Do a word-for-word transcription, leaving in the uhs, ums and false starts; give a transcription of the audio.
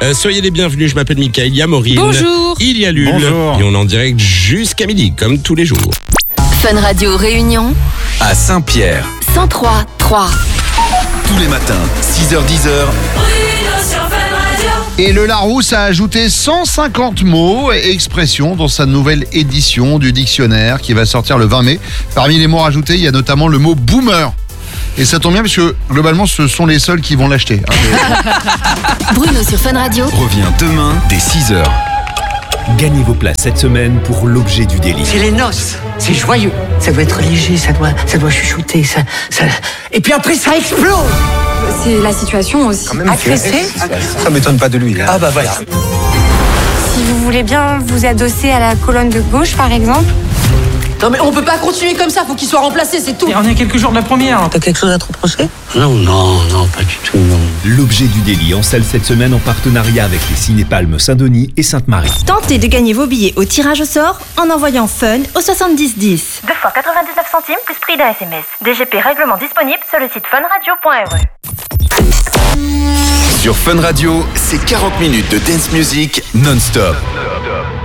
Euh, soyez les bienvenus, je m'appelle Mickaël, il y a Maureen. Bonjour. Il y a Lul. Bonjour. Et on est en direct jusqu'à midi, comme tous les jours. Fun Radio Réunion À Saint-Pierre, cent trois trois. tous les matins, six heures dix. Et le Larousse a ajouté cent cinquante mots et expressions dans sa nouvelle édition du dictionnaire qui va sortir le vingt mai. Parmi les mots rajoutés, il y a notamment le mot boomer. Et ça tombe bien parce que globalement, ce sont les seuls qui vont l'acheter. Bruno sur Fun Radio. Revient demain dès six heures. Gagnez vos places cette semaine pour l'objet du délit. C'est les noces, c'est joyeux. Ça doit être léger, ça doit, ça doit chuchoter, ça, ça... Et puis après, ça explose. C'est la situation aussi. Agressé. Ça m'étonne pas de lui. Ah bah voilà. Si vous voulez bien vous adosser à la colonne de gauche, par exemple. Non mais on peut pas continuer comme ça, faut qu'il soit remplacé, c'est tout. Et on est à quelques jours de la première. T'as quelque chose à te reprocher? Non, non, non, pas du tout, non. L'objet du délit en salle cette semaine en partenariat avec les Cinépalmes Saint-Denis et Sainte-Marie. Tentez de gagner vos billets au tirage au sort en envoyant FUN au soixante-dix dix. deux fois quatre-vingt-dix-neuf centimes plus prix d'un S M S. D G P règlement disponible sur le site funradio point r e. Sur Fun Radio, c'est quarante minutes de dance music non-stop.